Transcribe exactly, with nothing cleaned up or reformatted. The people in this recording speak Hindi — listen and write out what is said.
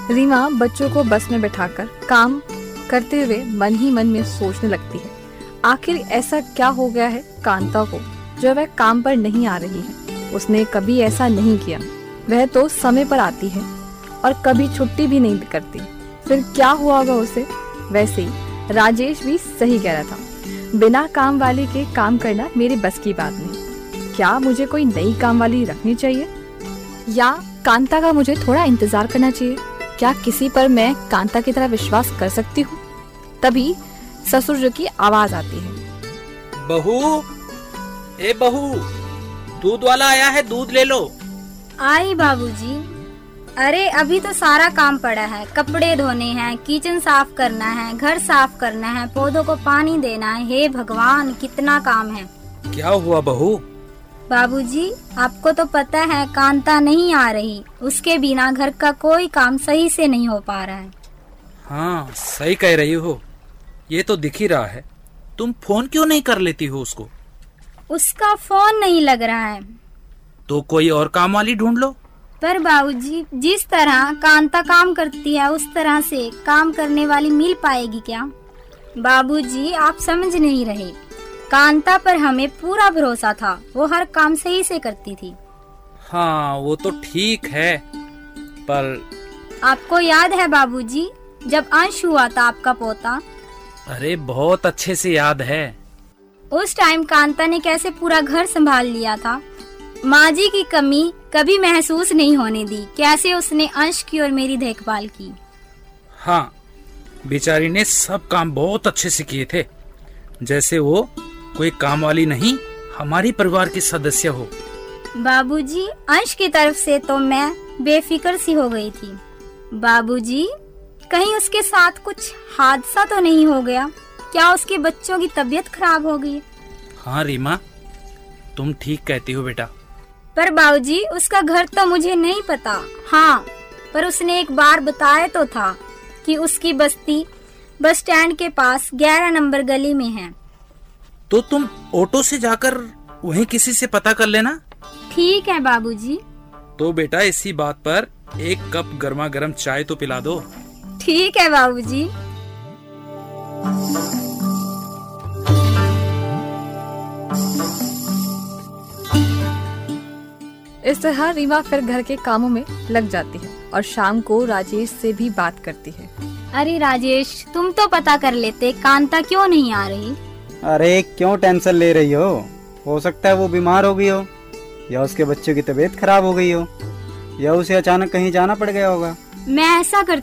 रीमा बच्चों को बस में बैठाकर काम करते हुए मन ही मन में सोचने लगती है, आखिर ऐसा क्या हो गया है कांता को जो वह काम पर नहीं आ रही है। उसने कभी ऐसा नहीं किया, वह तो समय पर आती है और कभी छुट्टी भी नहीं करती। फिर क्या हुआ होगा उसे? वैसे ही राजेश भी सही कह रहा था, बिना काम वाली के काम करना मेरी बस की बात नहीं। क्या मुझे कोई नई काम वाली रखनी चाहिए या कांता का मुझे थोड़ा इंतजार करना चाहिए? क्या किसी पर मैं कांता की तरह विश्वास कर सकती हूँ? तभी ससुर जी की आवाज आती है, बहू, ए बहू, दूध वाला आया है, दूध ले लो। आई बाबूजी। अरे अभी तो सारा काम पड़ा है, कपड़े धोने हैं, किचन साफ करना है, घर साफ करना है, पौधों को पानी देना है। हे भगवान, कितना काम है। क्या हुआ बहू? बाबूजी, आपको तो पता है कांता नहीं आ रही, उसके बिना घर का कोई काम सही से नहीं हो पा रहा है। हाँ, सही कह रही हो, ये तो दिख ही रहा है। तुम फोन क्यों नहीं कर लेती हो उसको? उसका फोन नहीं लग रहा है। तो कोई और काम वाली ढूंढ लो। पर बाबूजी, जिस तरह कांता काम करती है उस तरह से काम करने वाली मिल पाएगी क्या? बाबूजी, आप समझ नहीं रहे। कांता पर हमें पूरा भरोसा था, वो हर काम सही से करती थी। हाँ, वो तो ठीक है, पर आपको याद है बाबूजी, जब अंश हुआ था आपका पोता? अरे बहुत अच्छे से याद है। उस टाइम कांता ने कैसे पूरा घर संभाल लिया था, माँ जी की कमी कभी महसूस नहीं होने दी। कैसे उसने अंश की और मेरी देखभाल की। हाँ, बेचारी ने सब काम बहुत अच्छे से किए थे, जैसे वो कोई काम वाली नहीं, हमारी परिवार की सदस्य हो। बाबूजी, अंश की तरफ से तो मैं बेफिक्र सी हो गई थी। बाबूजी, कहीं उसके साथ कुछ हादसा तो नहीं हो गया? क्या उसके बच्चों की तबीयत खराब हो गई? हाँ रीमा, तुम ठीक कहती हो बेटा। पर बाबूजी, उसका घर तो मुझे नहीं पता। हाँ, पर उसने एक बार बताया तो था कि उसकी बस्ती बस स्टैंड के पास ग्यारह नंबर गली में है। तो तुम ऑटो से जाकर वहीं किसी से पता कर लेना। ठीक है बाबूजी। तो बेटा, इसी बात पर एक कप गर्मा गर्म चाय तो पिला दो। ठीक है बाबूजी। इस तरह रीमा फिर घर के कामों में लग जाती है और शाम को राजेश से भी बात करती है। अरे राजेश, तुम तो पता कर लेते, कांता क्यों नहीं आ रही? अरे क्यों टेंशन ले रही हो? हो सकता है वो बीमार हो गई हो, या उसके बच्चों की तबीयत खराब हो गई हो, या उसे अचानक कहीं जाना पड़ गया होगा। मैं ऐसा करती